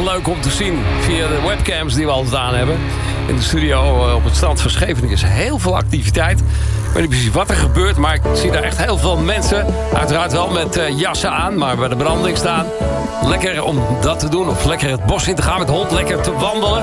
leuk om te zien via de webcams die we altijd aan hebben. In de studio op het strand van Scheveningen is heel veel activiteit. Ik weet niet precies wat er gebeurt, maar ik zie daar echt heel veel mensen. Uiteraard wel met jassen aan, maar bij de branding staan. Lekker om dat te doen of lekker het bos in te gaan met de hond, lekker te wandelen.